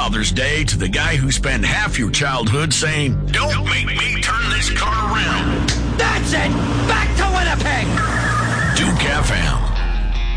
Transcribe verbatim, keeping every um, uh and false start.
Father's Day to the guy who spent half your childhood saying, "Don't make me